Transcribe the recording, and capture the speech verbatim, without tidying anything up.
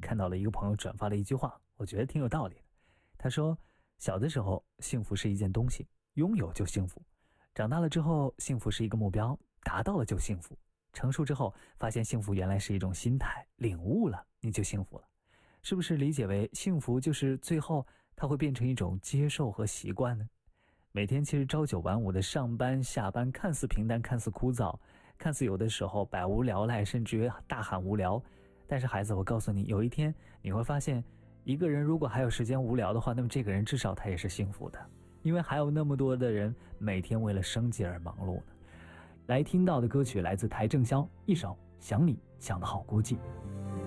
看到了一个朋友转发了一句话，我觉得挺有道理的。他说，小的时候幸福是一件东西，拥有就幸福；长大了之后，幸福是一个目标，达到了就幸福；成熟之后，发现幸福原来是一种心态，领悟了你就幸福了。是不是理解为幸福就是最后它会变成一种接受和习惯呢？每天其实朝九晚五的上班下班，看似平淡，看似枯燥，看似有的时候百无聊赖，甚至于大喊无聊。但是孩子，我告诉你，有一天你会发现，一个人如果还有时间无聊的话，那么这个人至少他也是幸福的，因为还有那么多的人每天为了生计而忙碌呢。来听到的歌曲来自邰正宵，一首想你想得好孤寂。